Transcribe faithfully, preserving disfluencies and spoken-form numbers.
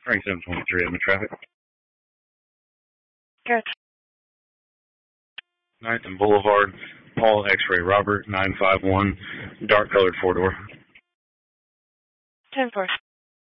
Frank seven twenty-three, I'm in traffic. Good. ninth and Boulevard, Paul X-Ray Robert, nine five one, dark colored four door. ten four.